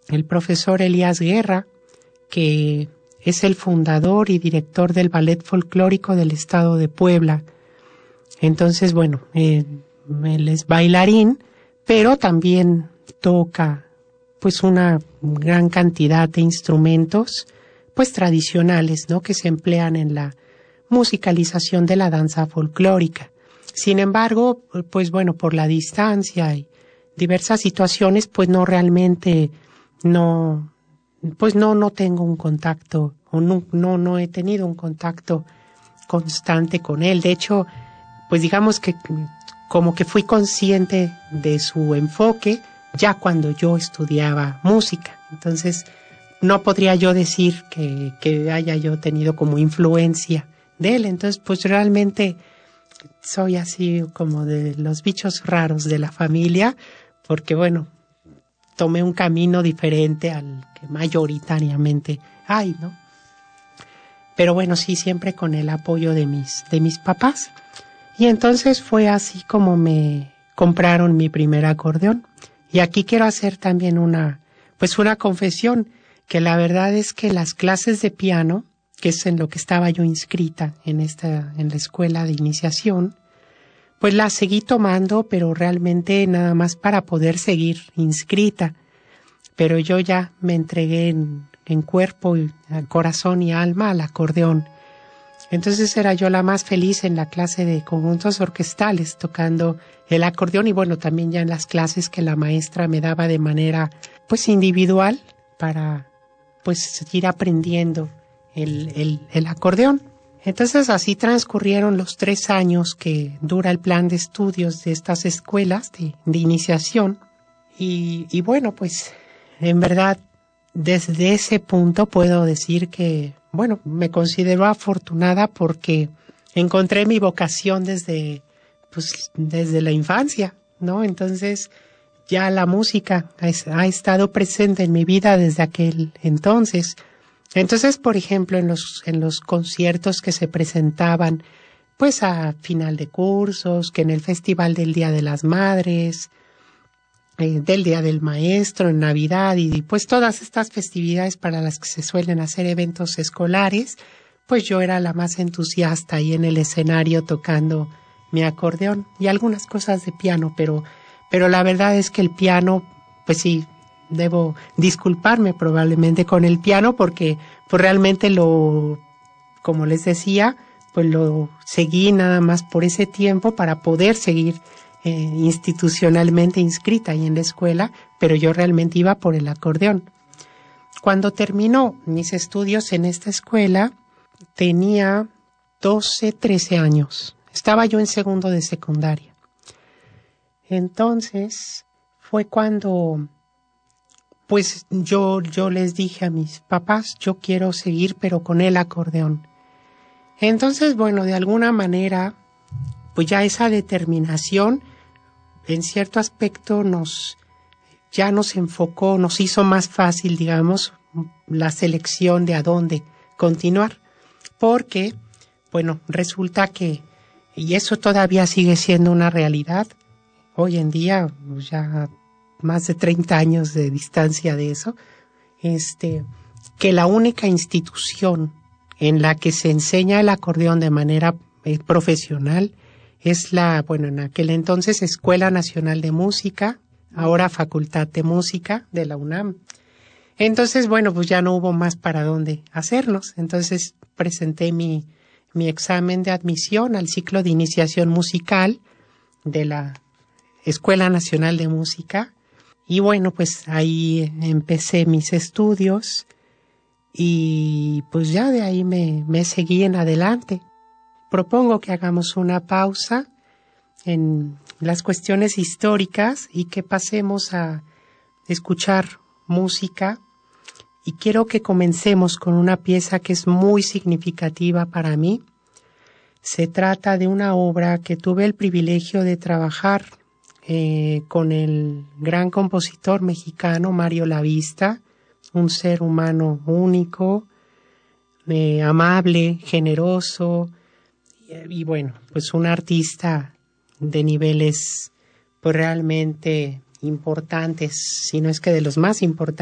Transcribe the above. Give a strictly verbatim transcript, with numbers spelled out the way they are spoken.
el profesor Elías Guerra, que es el fundador y director del Ballet Folclórico del Estado de Puebla. Entonces, bueno, eh, él es bailarín, pero también toca pues una gran cantidad de instrumentos pues tradicionales, ¿no?, que se emplean en la musicalización de la danza folclórica. Sin embargo, pues bueno, por la distancia y diversas situaciones, pues no realmente no pues no no tengo un contacto o no no no he tenido un contacto constante con él. De hecho, pues digamos que como que fui consciente de su enfoque ya cuando yo estudiaba música. Entonces, no podría yo decir que, que haya yo tenido como influencia de él. Entonces, pues realmente soy así como de los bichos raros de la familia, porque bueno, tomé un camino diferente al que mayoritariamente hay, ¿no? Pero bueno, sí, siempre con el apoyo de mis, de mis papás. Y entonces fue así como me compraron mi primer acordeón. Y aquí quiero hacer también una, pues una confesión, que la verdad es que las clases de piano, que es en lo que estaba yo inscrita en esta, en la escuela de iniciación, pues las seguí tomando, pero realmente nada más para poder seguir inscrita. Pero yo ya me entregué en, en cuerpo, y, corazón y alma al acordeón. Entonces era yo la más feliz en la clase de conjuntos orquestales tocando el acordeón y bueno, también ya en las clases que la maestra me daba de manera pues individual para pues seguir aprendiendo el, el, el acordeón. Entonces así transcurrieron los tres años que dura el plan de estudios de estas escuelas de, de iniciación y, y bueno, pues en verdad desde ese punto puedo decir que bueno, me considero afortunada porque encontré mi vocación desde, pues, desde la infancia, ¿no? Entonces, ya la música ha, ha estado presente en mi vida desde aquel entonces. Entonces, por ejemplo, en los, en los conciertos que se presentaban, pues, a final de cursos, que en el Festival del Día de las Madres, Eh, del Día del Maestro, en Navidad y pues todas estas festividades para las que se suelen hacer eventos escolares, pues yo era la más entusiasta ahí en el escenario tocando mi acordeón y algunas cosas de piano, pero, pero la verdad es que el piano, pues sí, debo disculparme probablemente con el piano porque pues realmente lo, como les decía, pues lo seguí nada más por ese tiempo para poder seguir Eh, institucionalmente inscrita ahí en la escuela, pero yo realmente iba por el acordeón. Cuando terminó mis estudios en esta escuela, tenía doce, trece años. Estaba yo en segundo de secundaria. Entonces, fue cuando, pues yo, yo les dije a mis papás, yo quiero seguir, pero con el acordeón. Entonces, bueno, de alguna manera, pues ya esa determinación en cierto aspecto nos ya nos enfocó, nos hizo más fácil, digamos, la selección de a dónde continuar, porque, bueno, resulta que, y eso todavía sigue siendo una realidad, hoy en día, ya más de treinta años de distancia de eso, este, que la única institución en la que se enseña el acordeón de manera eh, profesional es la, bueno, en aquel entonces Escuela Nacional de Música, ahora Facultad de Música de la UNAM. Entonces, bueno, pues ya no hubo más para dónde hacernos. Entonces presenté mi, mi examen de admisión al ciclo de iniciación musical de la Escuela Nacional de Música. Y bueno, pues ahí empecé mis estudios y pues ya de ahí me, me seguí en adelante. Propongo que hagamos una pausa en las cuestiones históricas y que pasemos a escuchar música. Y quiero que comencemos con una pieza que es muy significativa para mí. Se trata de una obra que tuve el privilegio de trabajar eh, con el gran compositor mexicano Mario Lavista, un ser humano único, eh, amable, generoso, y bueno, pues un artista de niveles pues realmente importantes, si no es que de los más importantes